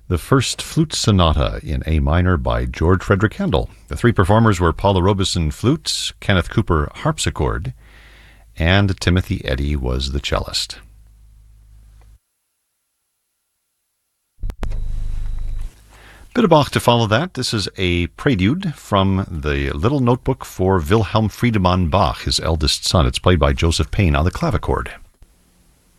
the First Flute Sonata in A minor by George Frederick Handel. The three performers were Paula Robeson flute, Kenneth Cooper harpsichord, and Timothy Eddy was the cellist. Bit of Bach to follow that. This is a prelude from the Little Notebook for Wilhelm Friedemann Bach, his eldest son. It's played by Joseph Payne on the clavichord.